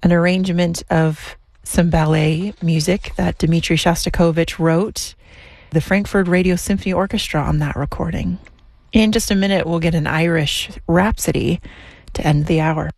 an arrangement of some ballet music that Dmitri Shostakovich wrote. The Frankfurt Radio Symphony Orchestra on that recording. In just a minute, we'll get an Irish Rhapsody to end the hour.